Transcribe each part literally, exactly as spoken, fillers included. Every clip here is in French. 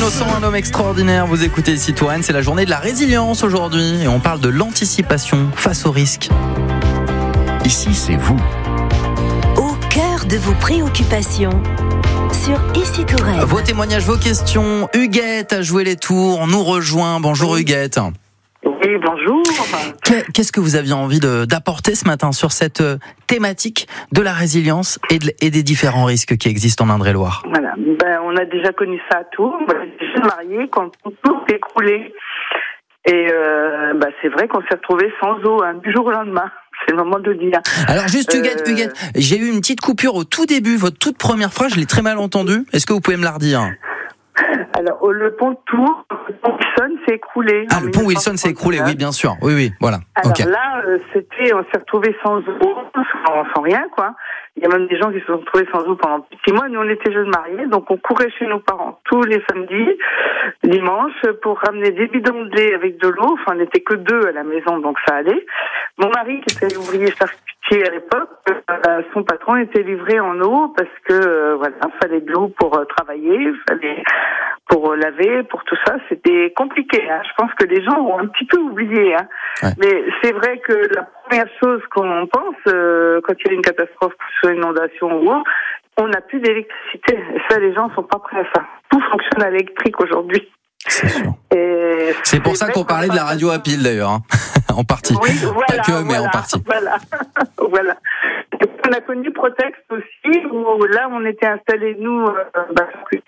Innocent, un homme extraordinaire. Vous écoutez ici Touraine, c'est la journée de la résilience aujourd'hui et on parle de l'anticipation face au risque. Ici, c'est vous. Au cœur de vos préoccupations. Sur Ici Touraine. Vos témoignages, vos questions. Huguette a joué les tours, on nous rejoint. Bonjour Huguette. Oui, bonjour. Qu'est-ce que vous aviez envie de, d'apporter ce matin sur cette thématique de la résilience et, de, et des différents risques qui existent en Indre-et-Loire? Voilà, ben, on a déjà connu ça à Tours. Moi, j'étais mariée quand tout s'est écroulé. Et euh, ben, c'est vrai qu'on s'est retrouvés sans eau hein, du jour au lendemain. C'est le moment de le dire. Alors juste Huguette, euh... Huguette, j'ai eu une petite coupure au tout début. Votre toute première phrase, je l'ai très mal entendue. Est-ce que vous pouvez me la redire? Alors, le pont de Tours, le pont Wilson s'est écroulé. Ah, le pont Wilson s'est écroulé, oui, bien sûr. Oui, oui, voilà. Alors okay. là, euh, c'était, on s'est retrouvés sans eau, sans, sans rien, quoi. Il y a même des gens qui se sont retrouvés sans eau pendant six mois. Nous, on était jeunes mariés, donc on courait chez nos parents tous les samedis, dimanches, pour ramener des bidons de lait avec de l'eau. Enfin, on n'était que deux à la maison, donc ça allait. Mon mari, qui était ouvrier charcutier à l'époque, euh, son patron était livré en eau parce que, euh, voilà, fallait de l'eau pour euh, travailler, fallait pour laver, pour tout ça, c'était compliqué. Hein. Je pense que les gens ont un petit peu oublié. Hein. Ouais. Mais c'est vrai que la première chose qu'on pense, euh, quand il y a une catastrophe, que ce soit une inondation ou autre, on n'a plus d'électricité. Et ça, les gens sont pas prêts à ça. Tout fonctionne à l'électrique aujourd'hui. C'est sûr. Et c'est pour ça qu'on parlait de la radio à pile d'ailleurs, hein. En partie. Oui, voilà, pas que, mais voilà, en partie. Voilà, voilà. On a connu Protex aussi, où là, on était installés, nous, euh, bah,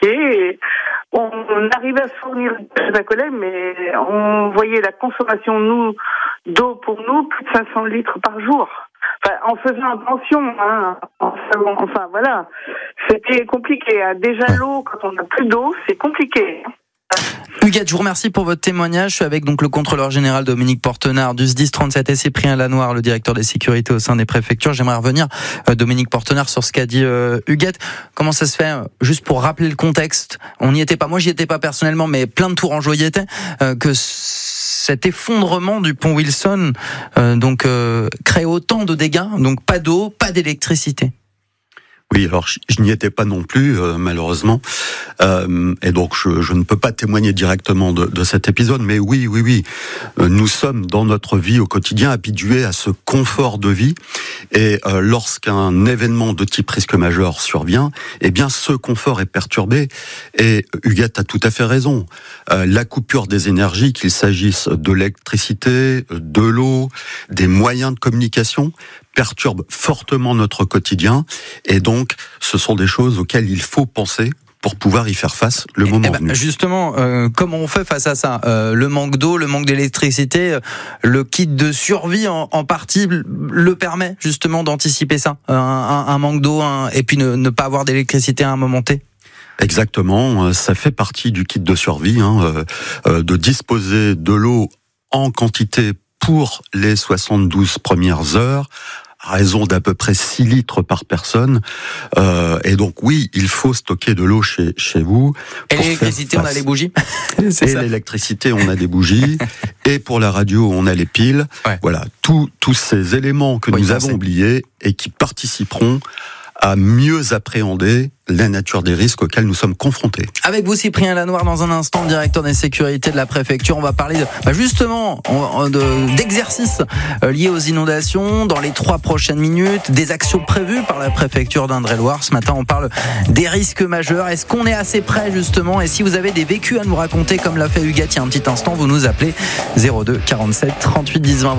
et on, on arrivait à se fournir d'un collègue, mais on voyait la consommation, nous, d'eau pour nous, plus de cinq cents litres par jour. Enfin, en faisant attention, hein, enfin, enfin voilà, c'était compliqué. Hein. Déjà, l'eau, quand on n'a plus d'eau, c'est compliqué. Huguette, je vous remercie pour votre témoignage. Je suis avec donc le contrôleur général Dominique Portenard du S D I S trente-sept et Cyprien Lanoir, le directeur des sécurités au sein des préfectures. J'aimerais revenir, euh, Dominique Portenard, sur ce qu'a dit euh, Huguette. Comment ça se fait, euh, juste pour rappeler le contexte, on n'y était pas, moi j'y étais pas personnellement, mais plein de Tourangeaux y étaient, euh, que cet effondrement du pont Wilson euh, donc euh, crée autant de dégâts, donc pas d'eau, pas d'électricité. Oui, alors je, je n'y étais pas non plus, euh, malheureusement, euh, et donc je, je ne peux pas témoigner directement de, de cet épisode, mais oui, oui, oui, euh, nous sommes dans notre vie au quotidien habitués à ce confort de vie, et euh, lorsqu'un événement de type risque majeur survient, eh bien ce confort est perturbé, et Huguette a tout à fait raison. Euh, la coupure des énergies, qu'il s'agisse de l'électricité, de l'eau, des moyens de communication, perturbe fortement notre quotidien, et donc ce sont des choses auxquelles il faut penser pour pouvoir y faire face le moment eh ben, venu. Justement, euh, comment on fait face à ça? euh, Le manque d'eau, le manque d'électricité, euh, le kit de survie en, en partie le permet justement d'anticiper ça, un, un, un manque d'eau, un, et puis ne, ne pas avoir d'électricité à un moment T. Exactement, ça fait partie du kit de survie, hein, euh, euh, de disposer de l'eau en quantité pour les soixante-douze premières heures, à raison d'à peu près six litres par personne. Euh, et donc oui, il faut stocker de l'eau chez, chez vous. Et l'électricité, on a les bougies. C'est et ça. L'électricité, on a des bougies. Et pour la radio, on a les piles. Ouais. Voilà, tous tous ces éléments que oui, nous avons oubliés et qui participeront à mieux appréhender la nature des risques auxquels nous sommes confrontés. Avec vous, Cyprien Lanoir, dans un instant, directeur des sécurités de la préfecture, on va parler de, bah justement de, d'exercices liés aux inondations dans les trois prochaines minutes, des actions prévues par la préfecture d'Indre-et-Loire. Ce matin, on parle des risques majeurs. Est-ce qu'on est assez près, justement? Et si vous avez des vécus à nous raconter, comme l'a fait Huguette il y a un petit instant, vous nous appelez zéro deux quarante-sept trente-huit dix vingt.